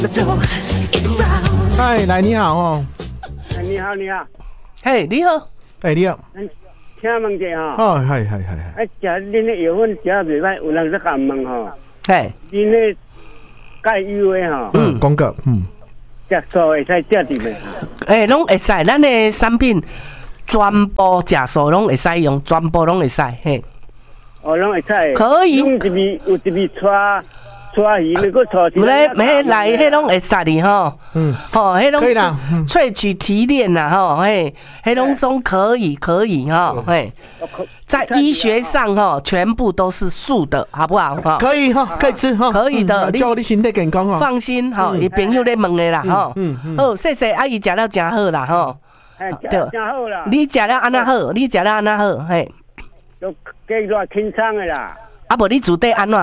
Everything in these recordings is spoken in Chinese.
嗨，来你好哦。 你好，你好。 嘿，你好。 哎，你好。 请问一下哦，系。 食恁的药粉食袂歹，有人在甲问吼。 嘿， 恁的钙油的吼。 讲个， 食素会使食伫袂？ 诶，拢会使，咱的产品全部食素拢会使用，全部拢会使，嘿。 哦，拢会使。 可以。 有一味带鱼，那个带鱼。 迄来，迄拢会使哩吼。吼，迄拢萃取提炼啦，吼，嘿，迄拢总可以吼，嘿。在医学上哈，全部都是素的，好不好？哈， 可以哈，可以吃哈， 可以的。 祝你身体健康哈。 放心哈，伊朋友咧问的啦哈。好，谢谢阿姨食了真好啦哈。 对，真好啦。 你食了安那好？嘿。 都加热轻松的啦。 啊，无你自底安怎？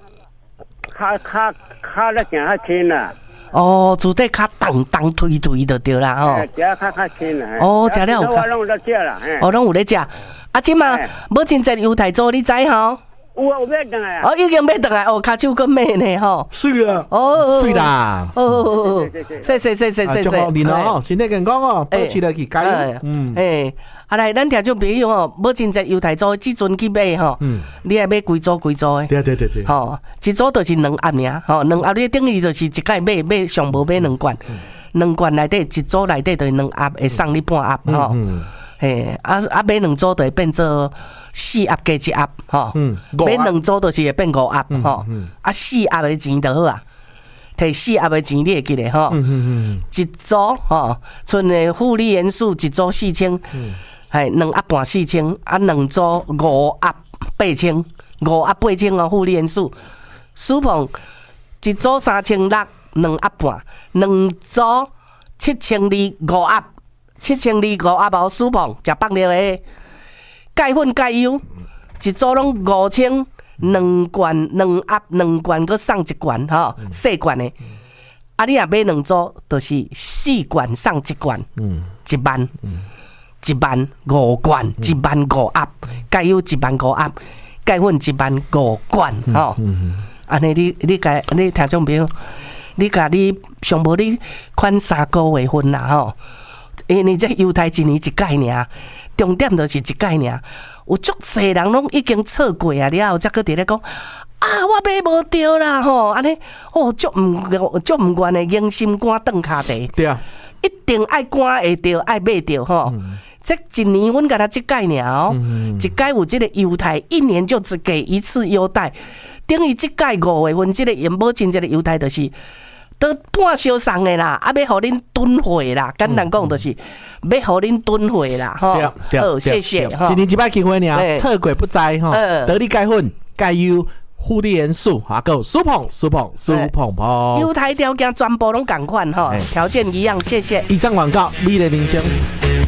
卡咧行较轻啦。 哦，自底较动推就对啦吼。 食较轻啦。 哦，食了有。 我拢有在食啦。 哦，拢有咧食。啊，即嘛要真济犹太州，你知吼？ 有啊，有买倒来啊。 哦，已经买倒来，哦，骹手搁买呢吼。 水啦，水啦。 谢谢。 祝福你哦，身体健康哦，保持落去加油。 啊来，咱听众朋友哦，要真济犹太州，即阵去买吼，你爱买几组的？ 对。 吼，一组就是2盒尔，吼，2盒你等于就是一摆买上无买2罐，2罐内底一组内底就是2盒，会送你半盒吼。嘿，买2组就会变做4盒加1盒，吼，买2组就是会变5盒，吼，啊4盒的钱就好啊。摕4盒的钱，你会记得吼？一组吼，剩的负离元素一组4000，系2盒半4000，啊2组5盒8000，5盒8000哦，负离元素。苏鹏一组3600，2盒半，2组7200，5盒，7200盒哦，苏鹏食放料的钙粉钙油，一组拢5000。2罐2盒2罐，搁送1罐吼，细罐的。啊，你若买2组，就是4罐送1罐，1万5罐，1万5盒，钙油1万5盒，钙粉1万5罐吼。安尼你听众朋友，你甲你上无你款3个月份啦吼，因为这犹太1年1届尔，重点就是1届尔。有足侪人拢已经测过啊，了后才搁伫咧讲啊，我买无着啦吼，安尼哦，足毋愿的硬心肝断骹地。 对啊， 一定爱肝会着，爱买着吼。这1年阮甲他1届尔哦，1届有这个犹太，1年就只给1次优待，等于1届5月份这个延保金这个优待就是都半烧送的啦，啊，要互恁囤货啦，简单讲就是要互恁囤货啦，吼。好，谢谢。 1年1摆机会尔，测过不知吼，得力钙粉、钙油、负离元素，还有苏碰。 犹太条件全部拢同款吼，条件一样，谢谢。 以上广告，美丽人生。